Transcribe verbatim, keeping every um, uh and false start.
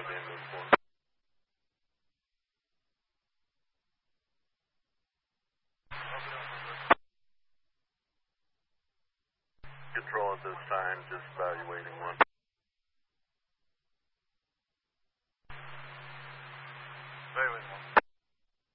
at the end of the form. Control at this time, just evaluating one. Very well.